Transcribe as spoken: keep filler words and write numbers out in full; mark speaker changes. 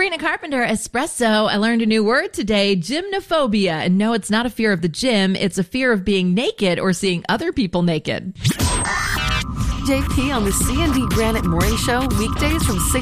Speaker 1: Sabrina Carpenter, espresso. I learned a new word today, gymnophobia. And no, it's not a fear of the gym. It's a fear of being naked or seeing other people naked.
Speaker 2: J P on the C and D Granite Morning Show, weekdays from six